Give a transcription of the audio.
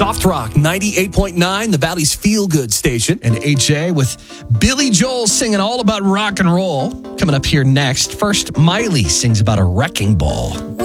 Soft Rock 98.9, the Valley's feel-good station. And HA with Billy Joel singing all about rock and roll. Coming up here next, first, Miley sings about a wrecking ball.